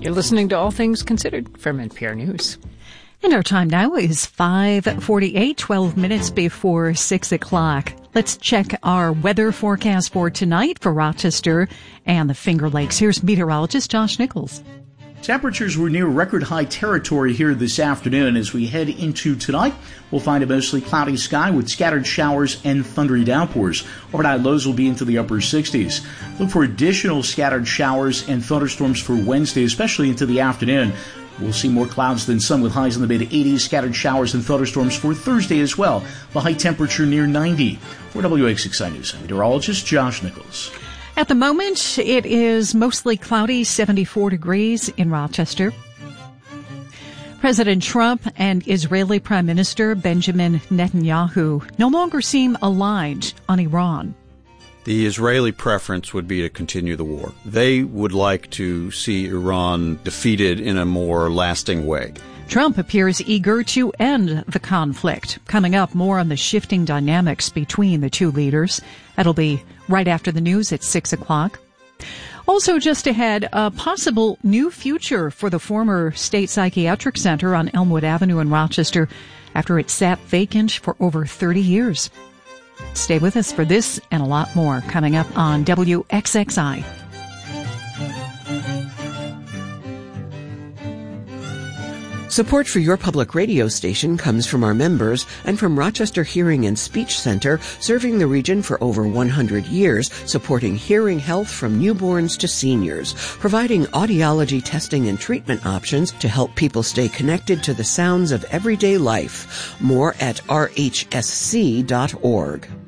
You're listening to All Things Considered from NPR News. And our time now is 5:48, 12 minutes before 6 o'clock. Let's check our weather forecast for tonight for Rochester and the Finger Lakes. Here's meteorologist Josh Nichols. Temperatures were near record high territory here this afternoon. As we head into tonight, we'll find a mostly cloudy sky with scattered showers and thundery downpours. Overnight lows will be into the upper 60s. Look for additional scattered showers and thunderstorms for Wednesday, especially into the afternoon. We'll see more clouds than sun with highs in the mid-80s, scattered showers and thunderstorms for Thursday as well. The high temperature near 90. For WXXI News, I'm meteorologist Josh Nichols. At the moment, it is mostly cloudy, 74 degrees in Rochester. President Trump and Israeli Prime Minister Benjamin Netanyahu no longer seem aligned on Iran. The Israeli preference would be to continue the war. They would like to see Iran defeated in a more lasting way. Trump appears eager to end the conflict. Coming up, more on the shifting dynamics between the two leaders. That'll be right after the news at 6 o'clock. Also just ahead, a possible new future for the former State Psychiatric Center on Elmwood Avenue in Rochester after it sat vacant for over 30 years. Stay with us for this and a lot more coming up on WXXI. Support for your public radio station comes from our members and from Rochester Hearing and Speech Center, serving the region for over 100 years, supporting hearing health from newborns to seniors, providing audiology testing and treatment options to help people stay connected to the sounds of everyday life. More at rhsc.org.